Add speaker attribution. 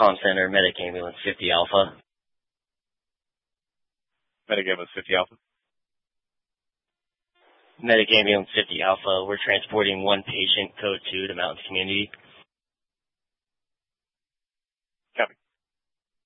Speaker 1: comm center, Medic Ambulance 50 Alpha.
Speaker 2: Medic Ambulance 50 Alpha.
Speaker 1: Medic Ambulance 50 Alpha, we're transporting one patient, code 2, to Mountains Community.